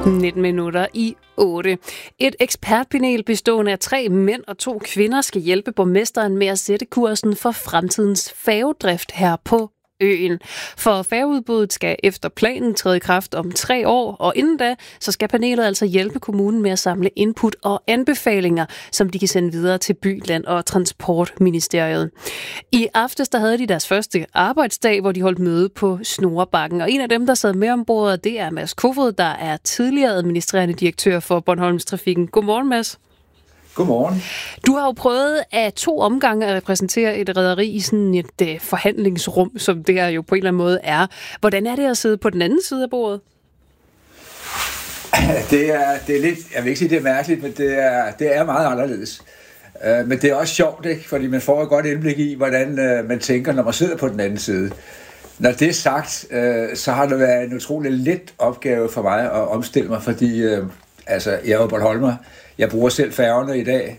8:19. Et ekspertpanel bestående af 3 mænd og 2 kvinder skal hjælpe borgmesteren med at sætte kursen for fremtidens færgedrift her på øen. For færgeudbuddet skal efter planen træde i kraft om 3 år, og inden da, så skal panelet altså hjælpe kommunen med at samle input og anbefalinger, som de kan sende videre til By, Land og Transportministeriet. I aftes, der havde de deres første arbejdsdag, hvor de holdt møde på Snorebakken, og en af dem, der sad med om bordet, det er Mads Kofod, der er tidligere administrerende direktør for Bornholms Trafikken. Godmorgen, Mads. Godmorgen. Du har jo prøvet af 2 omgange at repræsentere et rederi i sådan et forhandlingsrum, som det her jo på en eller anden måde er. Hvordan er det at sidde på den anden side af bordet? Det er lidt, jeg vil ikke sige, det er mærkeligt, men det er meget anderledes. Men det er også sjovt, ikke? Fordi man får et godt indblik i, hvordan man tænker, når man sidder på den anden side. Når det er sagt, så har det været en utrolig let opgave for mig at omstille mig, fordi jeg er jo bornholmer. Jeg bruger selv færgerne i dag,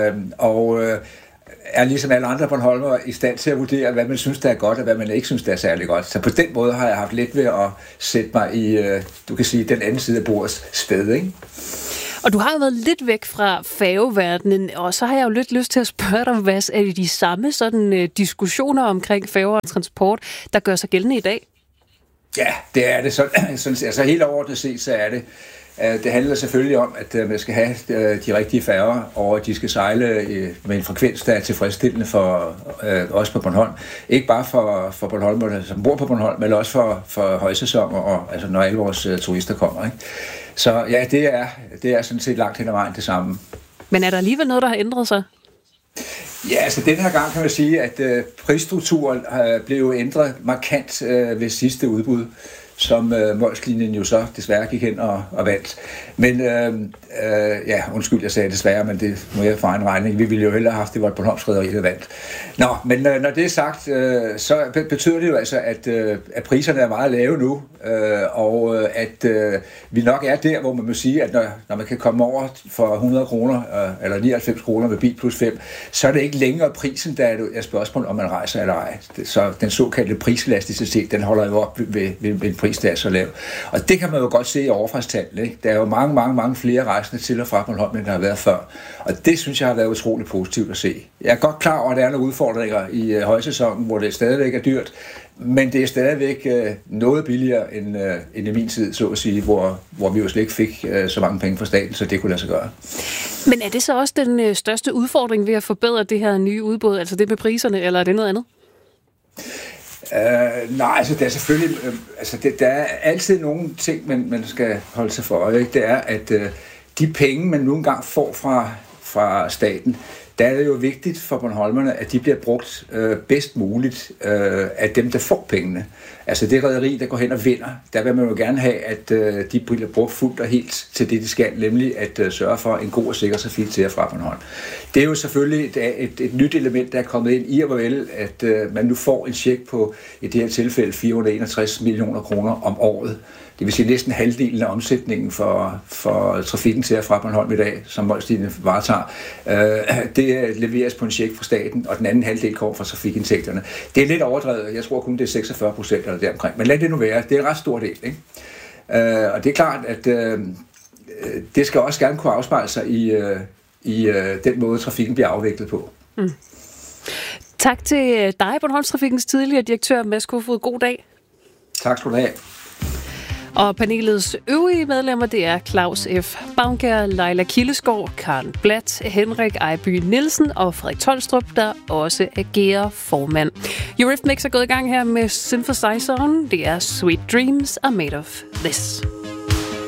og er ligesom alle andre bornholmer i stand til at vurdere, hvad man synes, der er godt, og hvad man ikke synes, der er særlig godt. Så på den måde har jeg haft let ved at sætte mig i, du kan sige, den anden side af bordets sted, ikke? Og du har jo været lidt væk fra færgeverdenen, og så har jeg jo lidt lyst til at spørge dig, hvad er det de samme sådan diskussioner omkring færger og transport, der gør sig gældende i dag? Ja, det er det. Så helt overordnet set, så er det. Det handler selvfølgelig om, at man skal have de rigtige færger, og at de skal sejle med en frekvens, der er tilfredsstillende for os på Bornholm. Ikke bare for bornholmerne, som bor på Bornholm, men også for højsæsoner, og altså når alle vores turister kommer. Ikke? Så ja, det er sådan set langt hen ad vejen det samme. Men er der alligevel noget, der har ændret sig? Ja, altså den her gang kan man sige, at prisstrukturen blev ændret markant ved sidste udbud, som Molslinjen jo så desværre gik hen og vandt. Men undskyld, jeg sagde desværre, men det må jeg for egen regning. Vi ville jo hellere have haft, det var et Bornholms rederi, der vandt. Nå, men når det er sagt, så betyder det jo altså, at priserne er meget lave nu, og at vi nok er der, hvor man må sige, at når man kan komme over for 100 kroner, eller 99 kroner med bil plus 5, så er det ikke længere prisen, der er spørgsmål, om man rejser eller ej. Så den såkaldte priselasticitet, den holder jo op ved en pris, der er så lav. Og det kan man jo godt se i overfartstallene, ikke? Der er jo mange flere rejsende til og fra Bornholm, end der har været før. Og det synes jeg har været utrolig positivt at se. Jeg er godt klar over, at der er nogle udfordringer i højsæsonen, hvor det stadigvæk er dyrt, men det er stadigvæk noget billigere end i min tid, så at sige, hvor vi jo slet ikke fik så mange penge fra staten, så det kunne lade sig gøre. Men er det så også den største udfordring ved at forbedre det her nye udbud, altså det med priserne, eller er det noget andet? Nej, altså det er selvfølgelig, der er altid nogle ting, man skal holde sig for øje. Det er, at de penge, man nogle gange får fra staten, der er det jo vigtigt for bornholmerne, at de bliver brugt bedst muligt af dem, der får pengene. Altså det rederi, der går hen og vinder, der vil man jo gerne have, at de bliver brugt fuldt og helt til det, de skal, nemlig at sørge for en god og sikker trafik til og fra Bornholm. Det er jo selvfølgelig et nyt element, der er kommet ind i og vel, at man nu får en check på, i det her tilfælde, 461 millioner kroner om året. Det vil sige næsten halvdelen af omsætningen for trafikken til og fra Bornholm i dag, som Molslinjen varetager. Det leveres på en check fra staten, og den anden halvdel kommer fra trafikindtægterne. Det er lidt overdrevet. Jeg tror kun, det er 46% eller deromkring. Men lad det nu være. Det er en ret stor del, ikke? Og det er klart, at det skal også gerne kunne afspejle sig i den måde, trafikken bliver afviklet på. Mm. Tak til dig, Bornholms Trafikkens tidligere direktør, Mads Kofod. God dag. Tak skal du have. Og panelets øvrige medlemmer, det er Claus F. Bavnkjær, Leila Kildeskov, Karen Blatt, Henrik Ejby Nielsen og Frederik Tolstrup, der også agerer formand. Eurythmics er gået i gang her med synthesizeren. Det er Sweet Dreams Are Made of This.